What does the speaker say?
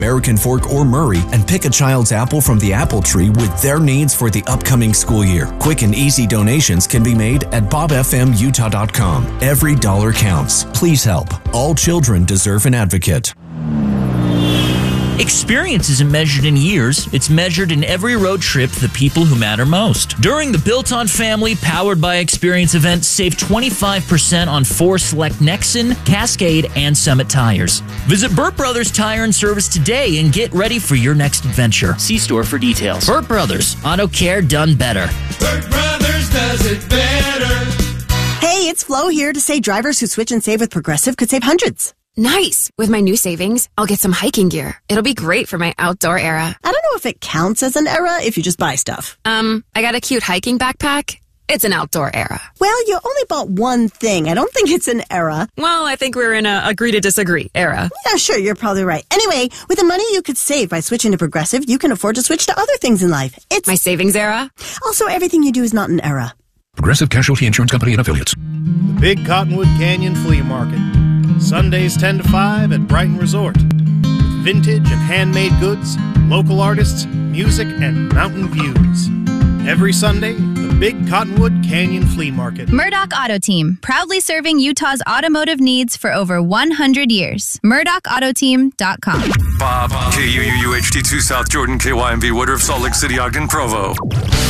American Fork, or Murray, and pick a child's apple from the apple tree with their needs for the upcoming school year. Quick and easy donations can be made at bobfmutah.com. Every dollar counts. Please help. All children deserve an advocate. Experience isn't measured in years, it's measured in every road trip to the people who matter most. During the Built On Family Powered by Experience event, save 25% on 4 select Nexen, Cascade, and Summit tires. Visit Burt Brothers Tire and Service today and get ready for your next adventure. See store for details. Burt Brothers, auto care done better. Burt Brothers does it better. Hey, it's Flo here to say drivers who switch and save with Progressive could save hundreds. Nice! With my new savings, I'll get some hiking gear. It'll be great for my outdoor era. I don't know if it counts as an era if you just buy stuff. I got a cute hiking backpack. It's an outdoor era. Well, you only bought one thing. I don't think it's an era. Well, I think we're in a agree to disagree era. Yeah, sure, you're probably right. Anyway, with the money you could save by switching to Progressive, you can afford to switch to other things in life. It's my savings era. Also, everything you do is not an era. Progressive Casualty Insurance Company and Affiliates. The Big Cottonwood Canyon Flea Market. Sundays 10 to 5 at Brighton Resort. With vintage and handmade goods, local artists, music, and mountain views. Every Sunday, the Big Cottonwood Canyon Flea Market. Murdoch Auto Team, proudly serving Utah's automotive needs for over 100 years. MurdochAutoteam.com. Bob, KUUU HD2 South Jordan, KYMB Woodruff, Salt Lake City, Ogden, Provo.